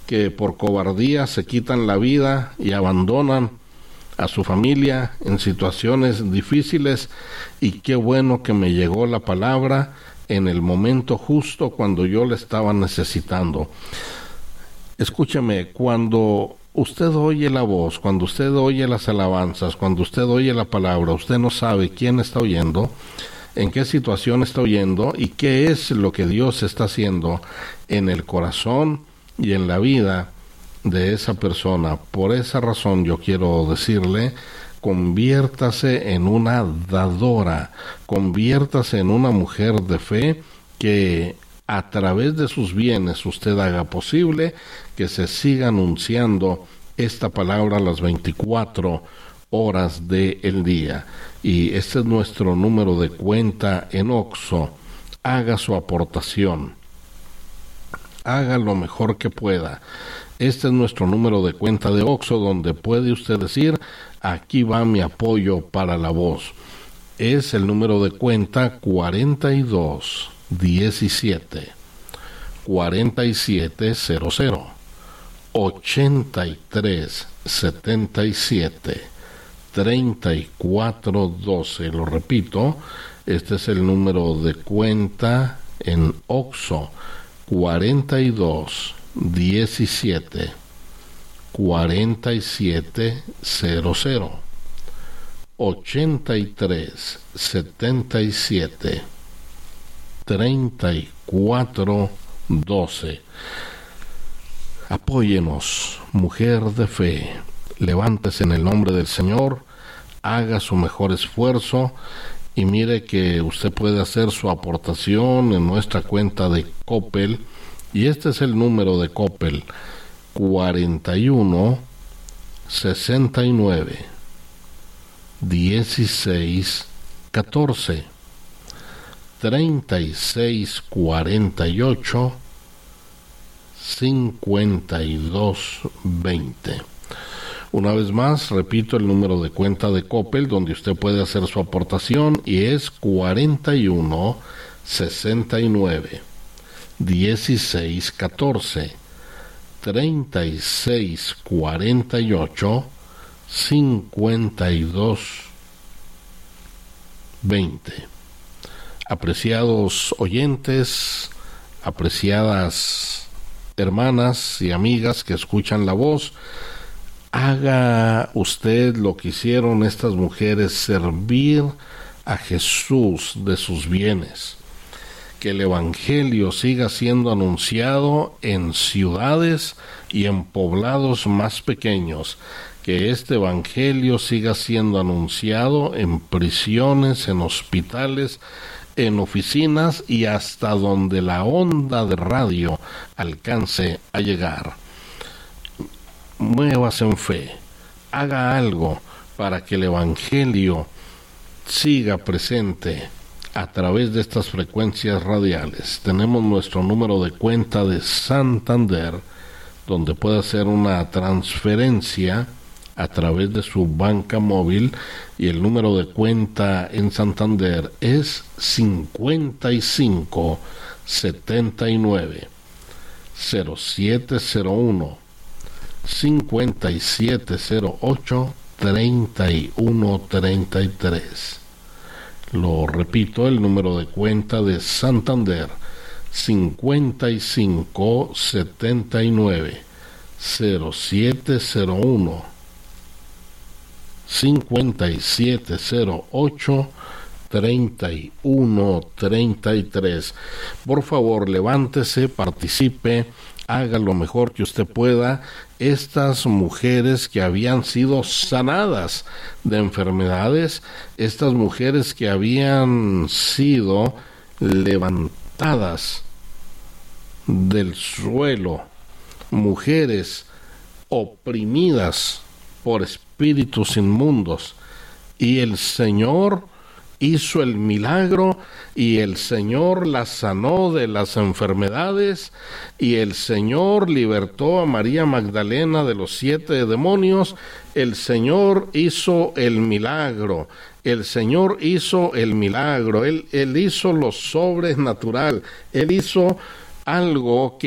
que por cobardía se quitan la vida y abandonan a su familia en situaciones difíciles, y qué bueno que me llegó la palabra en el momento justo cuando yo la estaba necesitando. Escúcheme, cuando usted oye la voz, cuando usted oye las alabanzas, cuando usted oye la palabra, usted no sabe quién está oyendo, en qué situación está oyendo y qué es lo que Dios está haciendo en el corazón y en la vida de esa persona. Por esa razón yo quiero decirle, conviértase en una dadora, conviértase en una mujer de fe, que a través de sus bienes usted haga posible que se siga anunciando esta palabra a las 24 horas del día. Y este es nuestro número de cuenta en Oxxo. Haga su aportación, haga lo mejor que pueda. Este es nuestro número de cuenta de Oxxo, donde puede usted decir: aquí va mi apoyo para la voz. Es el número de cuenta 42 17 4700 83 77 34 12. Lo repito, este es el número de cuenta en Oxxo: 42 17 4700 83 77 34 12. Apóyenos, mujer de fe. Levántese en el nombre del Señor, haga su mejor esfuerzo, y mire que usted puede hacer su aportación en nuestra cuenta de Coppel. Y este es el número de Coppel: 41 69 16 14 36 48 52 20. Una vez más, repito el número de cuenta de Coppel donde usted puede hacer su aportación, y es 41 69 16 14 36 48 52 20. Apreciados oyentes, apreciadas hermanas y amigas que escuchan la voz, haga usted lo que hicieron estas mujeres: servir a Jesús de sus bienes. Que el Evangelio siga siendo anunciado en ciudades y en poblados más pequeños. Que este Evangelio siga siendo anunciado en prisiones, en hospitales, en oficinas y hasta donde la onda de radio alcance a llegar. Muévase en fe, haga algo para que el Evangelio siga presente a través de estas frecuencias radiales. Tenemos nuestro número de cuenta de Santander, donde puede hacer una transferencia a través de su banca móvil, y el número de cuenta en Santander es 55 79 0701 5708 3133. Lo repito, el número de cuenta de Santander: 55 79 0701 5708 3133. Por favor, levántese, participe, haga lo mejor que usted pueda. Estas mujeres que habían sido sanadas de enfermedades, estas mujeres que habían sido levantadas del suelo, mujeres oprimidas por espíritus inmundos, y el Señor hizo el milagro, y el Señor las sanó de las enfermedades, y el Señor libertó a María Magdalena de los 7 demonios. El Señor hizo el milagro, el Señor hizo el milagro, Él hizo lo sobrenatural, Él hizo algo que